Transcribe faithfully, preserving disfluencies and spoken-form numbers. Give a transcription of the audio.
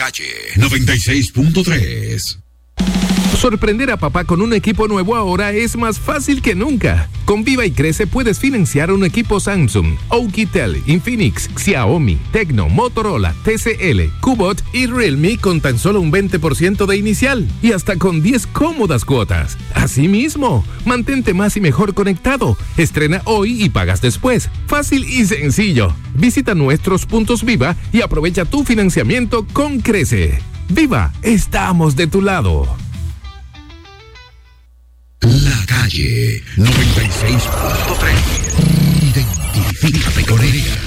Calle noventa y seis punto tres. Sorprender a papá con un equipo nuevo ahora es más fácil que nunca. Con Viva y Crece puedes financiar un equipo Samsung, Oukitel, Infinix, Xiaomi, Tecno, Motorola, T C L, Kubot y Realme con tan solo un veinte por ciento de inicial y hasta con diez cómodas cuotas. Asimismo, mantente más y mejor conectado. Estrena hoy y pagas después. Fácil y sencillo. Visita nuestros puntos Viva y aprovecha tu financiamiento con Crece. Viva, estamos de tu lado. La Calle noventa y seis punto tres. Identifícate con ella.